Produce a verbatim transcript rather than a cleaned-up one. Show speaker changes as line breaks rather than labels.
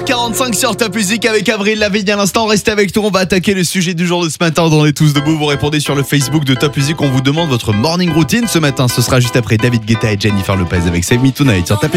quarante-cinq sur Top Music avec Avril Lavigne à l'instant. Restez avec nous, on va attaquer le sujet du jour de ce matin dans les Tous Debout. Vous répondez sur le Facebook de Top Music, on vous demande votre morning routine ce matin. Ce sera juste après David Guetta et Jennifer Lopez avec Save Me Tonight sur Top Music.